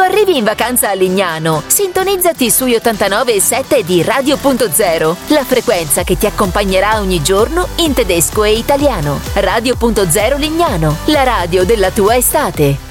Quando arrivi in vacanza a Lignano, sintonizzati sugli 89,7 di Radio.0, la frequenza che ti accompagnerà ogni giorno in tedesco e italiano. Radio.0 Lignano, la radio della tua estate.